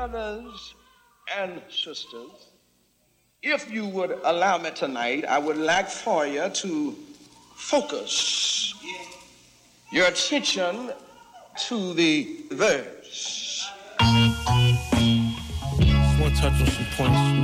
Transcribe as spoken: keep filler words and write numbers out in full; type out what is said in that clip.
brothers and sisters, if you would allow me tonight, I would like for you to focus your attention to the verse. Just want to touch on some points.